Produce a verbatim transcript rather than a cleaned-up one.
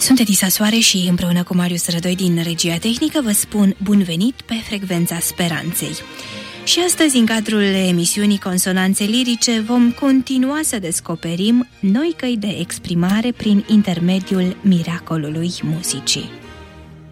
Sunt Edisa Soare și împreună cu Marius Rădoi din regia tehnică vă spun bun venit pe Frecvența Speranței. Și astăzi, în cadrul emisiunii Consonanțe Lirice, vom continua să descoperim noi căi de exprimare prin intermediul miracolului muzicii.